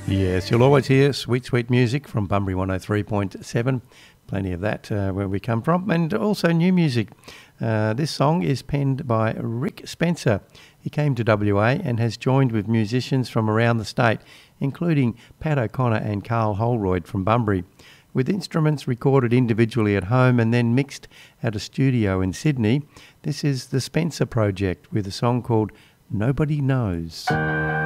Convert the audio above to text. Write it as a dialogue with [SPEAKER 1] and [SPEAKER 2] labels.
[SPEAKER 1] Yes, you'll always hear sweet, sweet music from Bunbury 103.7. Plenty of that where we come from. And also new music. This song is penned by Rick Spencer. He came to WA and has joined with musicians from around the state, including Pat O'Connor and Carl Holroyd from Bunbury. With instruments recorded individually at home and then mixed at a studio in Sydney, this is the Spencer Project with a song called Nobody Knows.